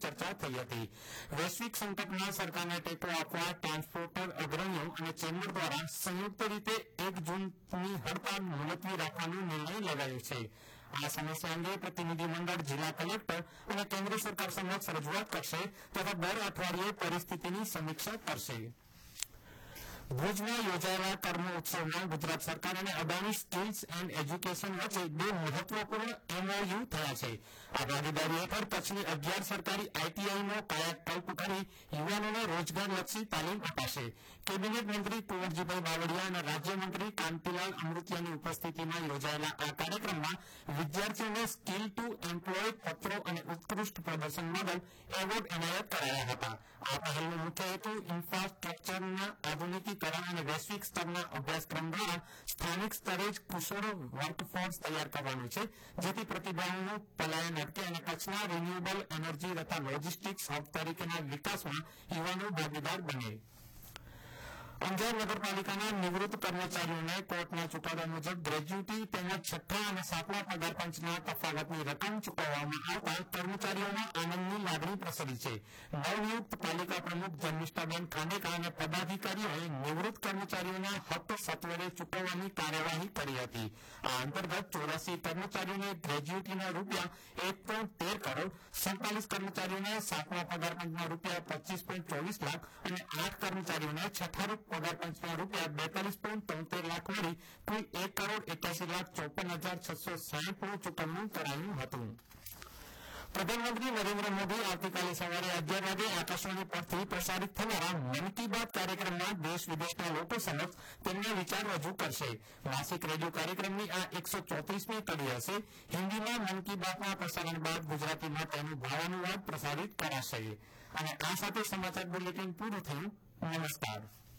ચર્ચા થઈ હતી. વૈશ્વિક સંકટમાં સરકારને ટેકો આપવા ટ્રાન્સપોર્ટર અગ્રણીઓ અને ચેમ્બર દ્વારા સંયુક્ત રીતે 1 જૂનની હડતાળ મુલતવી રાખવાનો નિર્ણય લેવાયો છે. આ સમસ્યા અંગે પ્રતિનિધિમંડળ જિલ્લા કલેક્ટર અને કેન્દ્ર સરકાર સમક્ષ રજૂઆત કરશે તથા દર અઠવાડિયે પરિસ્થિતિની સમીક્ષા કરશે. ભુજમાં યોજાયેલા કર્મ ઉત્સવમાં ગુજરાત સરકાર અને અદાણી સ્કિલ્સ એન્ડ એજ્યુકેશન વચ્ચે 2 મહત્વપૂર્ણ MOU થયા છે. આ ભાગીદારી હેઠળ કચ્છની 11 સરકારી ITIનો કાયાકલ્પ કરી યુવાનોને રોજગારલક્ષી તાલીમ અપાશે. કેબિનેટ મંત્રી કુંવરજીભાઈ બાવળિયા અને રાજ્યમંત્રી કાંતિલાલ અમૃતિયાની ઉપસ્થિતિમાં યોજાયેલા આ કાર્યક્રમમાં વિદ્યાર્થીઓને સ્કિલ ટુ એમ્પ્લોય પત્રો અને ઉત્કૃષ્ટ પ્રદર્શન બદલ એવોર્ડ એનાયત કરાયા હતા. આ પહેલનો મુખ્ય હેતુ ઇન્ફ્રાસ્ટ્રક્ચરના આધુનિકીકરણ અને વૈશ્વિક સ્તરના અભ્યાસક્રમ દ્વારા સ્થાનિક સ્તરે જ કુશળ વર્કફોર્સ તૈયાર કરવાનું છે, જેથી પ્રતિભાઓનું પલાયન અટકે અને કચ્છના રિન્યુએબલ એનર્જી તથા લોજિસ્ટિક્સ હબ તરીકેના વિકાસમાં યુવાનો ભાગીદાર બને. અંજાર નગરપાલિકાના નિવૃત્ત કર્મચારીઓને કોર્ટના ચુકાદા મુજબ ગ્રેજ્યુટી તેમજ 6થા અને 7મા પગાર પંચના તફાવતની રકમ ચૂકવવામાં આવતા કર્મચારીઓમાં આનંદની લાગણી પ્રસરી છે. નવનિયુક્ત પાલિકા પ્રમુખ જન્મિષ્ઠાબેન ખાંડેકા અને પદાધિકારીઓએ નિવૃત્ત કર્મચારીઓના હક સત્વરે ચૂકવવાની કાર્યવાહી કરી હતી. આ અંતર્ગત 84 કર્મચારીઓને ગ્રેજ્યુટીના રૂપિયા 1.13 કરોડ, 47 કર્મચારીઓને 7મા પગાર પંચના રૂપિયા 25.24 લાખ અને 8 કર્મચારીઓને 6થા પગાર પંચના રૂપિયા 42.73 લાખ મળી કુલ 1,81,54,660નું ચૂકવણું કરાયું હતું. પ્રધાનમંત્રી નરેન્દ્ર મોદી આવતીકાલે સવારે 11 વાગે આકાશવાણી પરથી પ્રસારિત થનારા મન કી બાત કાર્યક્રમમાં દેશ વિદેશના લોકો સમક્ષ તેમના વિચાર રજૂ કરશે. માસિક રેડિયો કાર્યક્રમની આ 134મી કડી હશે. હિન્દીમાં મન કી બાતના પ્રસારણ બાદ ગુજરાતીમાં તેનું ભાવાનુવાદ પ્રસારિત કરાશે. અને આ સાથે સમાચાર બુલેટિન પૂરું થયું. નમસ્કાર.